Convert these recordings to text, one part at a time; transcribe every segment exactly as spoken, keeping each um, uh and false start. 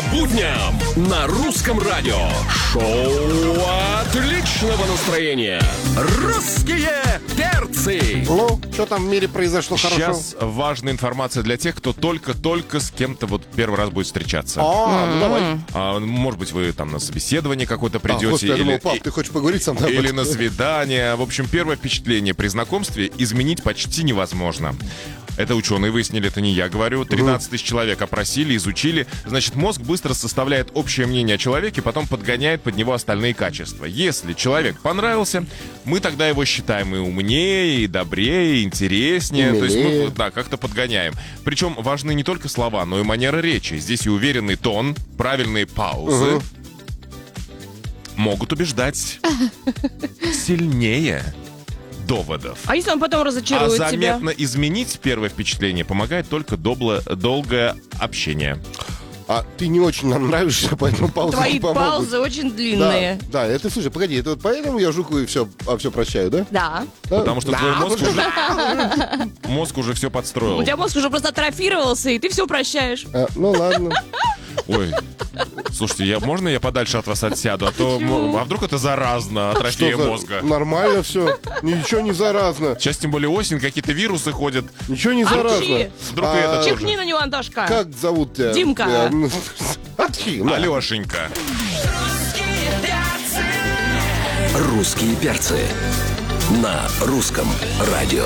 будням на русском радио. Шоу отличного настроения. Русские перцы. Ну, что там в мире произошло хорошо? Сейчас важная информация для тех, кто только-только с кем-то вот первый раз будет встречаться. А, ну давай. А, может быть, вы там на собеседование какое-то А, придете. господи, я или, думал, пап, ты хочешь поговорить со мной? или на свидание. В общем, первое впечатление при знакомстве изменить почти невозможно. Это ученые выяснили, это не я говорю. тринадцать тысяч человек опросили, изучили. Значит, мозг быстро составляет общее мнение о человеке, потом подгоняет под него остальные качества. Если человек понравился, мы тогда его считаем и умнее, и добрее, и интереснее. И То есть мы, милее. да, как-то подгоняем. Причем важны не только слова, но и манера речи. Здесь и уверенный тон, правильные паузы Угу. могут убеждать сильнее доводов. А если он потом А разочарует тебя? заметно изменить первое впечатление помогает только добло- долгое общение. А ты не очень нам нравишься, поэтому паузы Твои не помогут. паузы очень Да, длинные. да, это, слушай, погоди, это вот поэтому я жуку и все, а все прощаю, да? Да. Да? Потому что твой мозг уже, мозг уже все У подстроил. тебя мозг уже просто атрофировался, и ты все прощаешь. А, ну ладно. Ой, слушайте, я, можно я подальше от вас отсяду? А то, м- а вдруг это заразно, атрофия Что за- мозга? Нормально все, ничего не заразно. Сейчас тем более осень, какие-то вирусы ходят. Ничего не заразно. Вдруг и А, это тоже. Чихни на него, Антошка. Как зовут тебя? Димка. Э, ну, Отхи, на. Алешенька. Русские перцы на русском радио.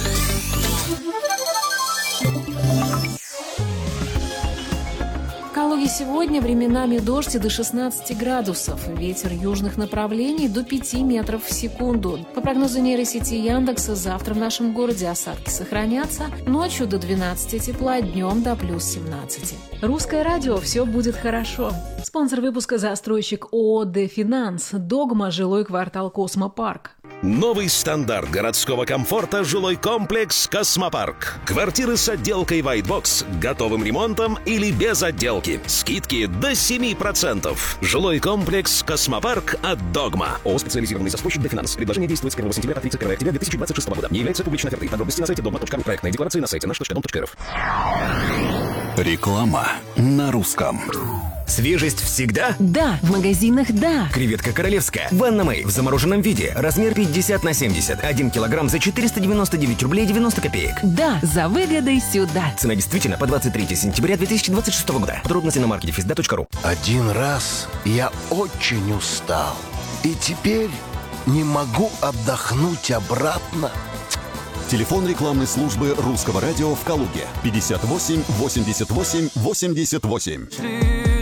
В Калуге сегодня временами дождь и до шестнадцати градусов. Ветер южных направлений до пяти метров в секунду. По прогнозу нейросети Яндекса, завтра в нашем городе осадки сохранятся. Ночью до двенадцати тепла, днем до плюс семнадцати. Русское радио. Все будет хорошо. Спонсор выпуска — застройщик ООО «Дефинанс». Догма. Жилой квартал «Космопарк». Новый стандарт городского комфорта — жилой комплекс «Космопарк». Квартиры с отделкой White Box, готовым ремонтом или без отделки. Скидки до семи процентов. Жилой комплекс «Космопарк» от «Догма». ООО «Специализированный застройщик Дефинанс». Предложение действует с первого сентября по тридцать первого октября две тысячи двадцать шестого года. Не является публичной офертой. Подробности на сайте догма точка ру. Проектная декларация на сайте наш точка дом точка эр эф. Реклама на русском. Свежесть всегда? Да, в магазинах «Да». Креветка королевская. Ванна Мэй в замороженном виде. Размер пятьдесят на семьдесят. один килограмм за четыреста девяносто девять рублей девяносто копеек. Да, за выгодой сюда. Цена действительно по двадцать третьего сентября две тысячи двадцать шестого года. Подробности на маркете физда точка ру. Один раз я очень устал. И теперь не могу отдохнуть обратно. Телефон рекламной службы русского радио в Калуге. пятьдесят восемь восемьдесят восемь восемьдесят восемь.